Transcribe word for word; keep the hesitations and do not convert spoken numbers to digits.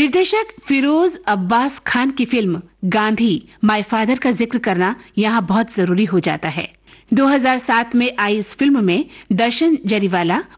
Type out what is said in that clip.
निर्देशक फिरोज अब्बास खान की film Gandhi my father का जिक्र करना यहाँ बहुत जरूरी हो जाता है। दो हज़ार सात में आई इस फिल्म में दर्शन जरीवाला